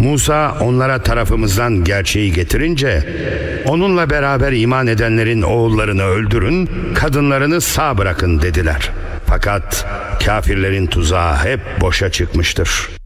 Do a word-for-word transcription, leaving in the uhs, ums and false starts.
Musa onlara tarafımızdan gerçeği getirince, onunla beraber iman edenlerin oğullarını öldürün, kadınlarını sağ bırakın dediler. Fakat kafirlerin tuzağı hep boşa çıkmıştır.